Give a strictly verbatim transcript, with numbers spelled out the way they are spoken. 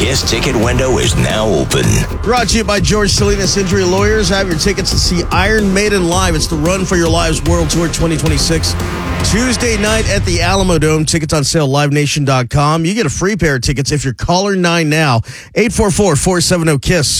KISS ticket window is now open. Brought to you by George Salinas Injury Lawyers. Have your tickets to see Iron Maiden live. It's the Run for Your Lives World Tour twenty twenty-six. Tuesday night at the Alamo Dome. Tickets on sale, live nation dot com. You get a free pair of tickets if you're caller nine now. eight four four, four seven zero, KISS.